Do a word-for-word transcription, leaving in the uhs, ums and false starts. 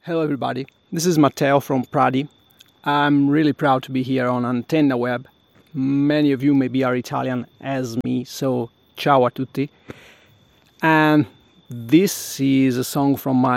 Hello everybody, this is Matteo from Pradi. I'm really proud to be here on Antenna Web. Many of you maybe are Italian as me, so ciao a tutti. And this is a song from my